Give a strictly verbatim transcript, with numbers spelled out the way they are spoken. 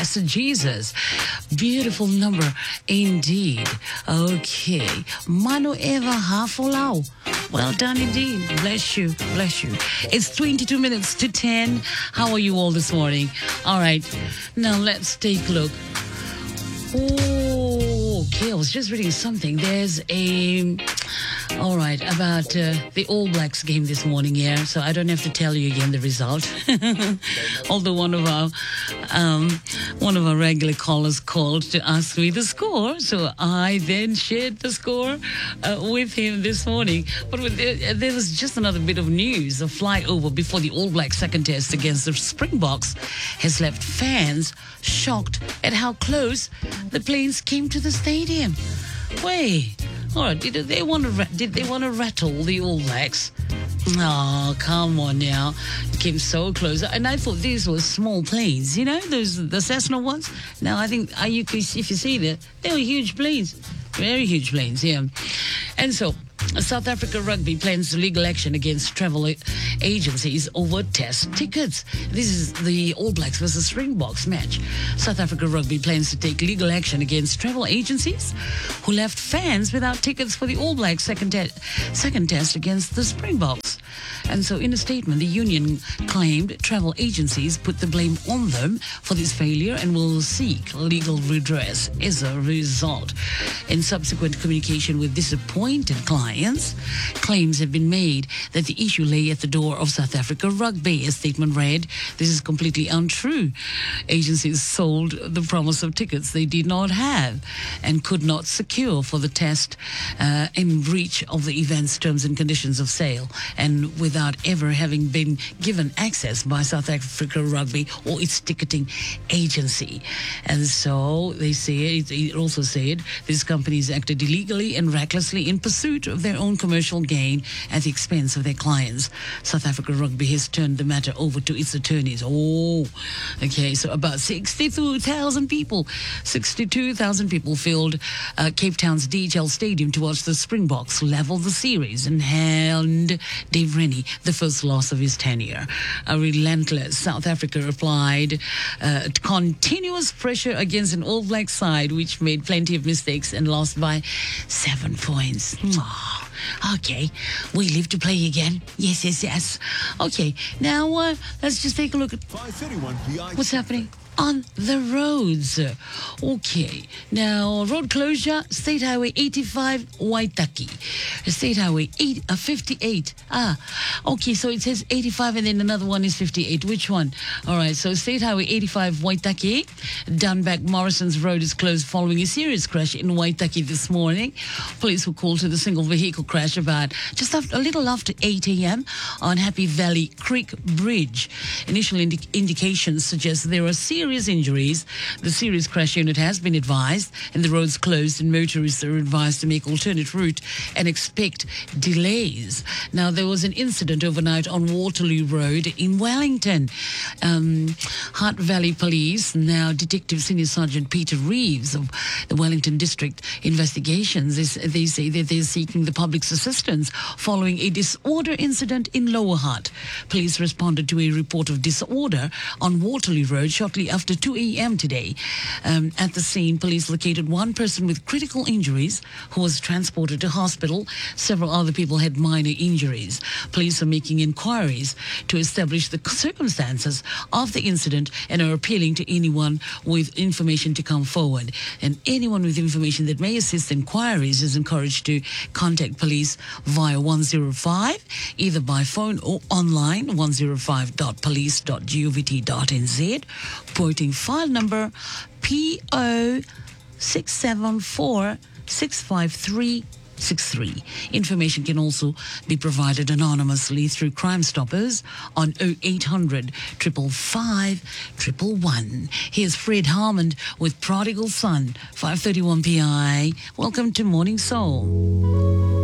Blessed Jesus. Beautiful number indeed. Okay. Mano Eva Hafolau. Well done indeed. Bless you. Bless you. It's twenty-two minutes to ten. How are you all this morning? All right. Now let's take a look. Oh, okay. I was just reading something. There's a... All right, about uh, the All Blacks game this morning, yeah. So I don't have to tell you again the result. Although one of our um, one of our regular callers called to ask me the score, so I then shared the score uh, with him this morning. But there, there was just another bit of news. A flyover before the All Blacks second test against the Springboks has left fans shocked at how close the planes came to the stadium. Wait. All right, did they want to ra- did they want to rattle the All Blacks? Oh, come on now. It came so close. And I thought these were small planes, you know, those the Cessna ones. Now, I think uh, you could, if you see that, they were huge planes. Very huge planes, yeah. And so, South Africa Rugby plans legal action against travel agencies over test tickets. This is the All Blacks versus Springboks match. South Africa Rugby plans to take legal action against travel agencies who left fans without tickets for the All Blacks second, te- second test against the Springboks. And so in a statement, the union claimed travel agencies put the blame on them for this failure and will seek legal redress as a result. In subsequent communication with disappointed clients, claims have been made that the issue lay at the door of South Africa Rugby. A statement read, "This is completely untrue. Agencies sold the promise of tickets they did not have and could not secure for the test uh, in breach of the event's terms and conditions of sale and without ever having been given access by South Africa Rugby or its ticketing agency." And so they say, it also said, these companies acted illegally and recklessly in pursuit of their own commercial gain at the expense of their clients. South Africa Rugby has turned the matter over to its attorneys. Oh, okay, so about sixty-two thousand people, sixty-two thousand people filled uh, Cape Town's D H L Stadium to watch the Springboks level the series and hand Dave Rennie the first loss of his tenure. A relentless South Africa applied uh, continuous pressure against an All Black side which made plenty of mistakes and lost by seven points. Oh, okay, we live to play again. Yes, yes, yes. Okay, now uh, let's just take a look at what's happening on the roads. Okay, now road closure, State Highway eighty-five, Waitaki. State Highway eight, uh, fifty-eight. Ah, okay, so it says eighty-five and then another one is fifty-eight. Which one? All right, so State Highway eighty-five, Waitaki. Dunback Morrison's Road is closed following a serious crash in Waitaki this morning. Police were called to the single vehicle crash about just after, a little after eight a.m. on Happy Valley Creek Bridge. Initial indi- indications suggest there are serious Serious injuries. The serious crash unit has been advised and the roads closed and motorists are advised to make alternate route and expect delays. Now, there was an incident overnight on Waterloo Road in Wellington. Um, Hart Valley Police, now Detective Senior Sergeant Peter Reeves of the Wellington District Investigations, is, they say that they're seeking the public's assistance following a disorder incident in Lower Hutt. Police responded to a report of disorder on Waterloo Road shortly after two a.m. today. Um, at the scene, police located one person with critical injuries who was transported to hospital. Several other people had minor injuries. Police are making inquiries to establish the circumstances of the incident and are appealing to anyone with information to come forward. And anyone with information that may assist inquiries is encouraged to contact police via one zero five, either by phone or online, one zero five dot police dot govt dot n z. Quoting file number P O six seven four six five three six three. Information can also be provided anonymously through Crime Stoppers on oh eight hundred, five five five, one one one. Here's Fred Harmon with Prodigal Son, five thirty-one p m. Welcome to Morning Soul.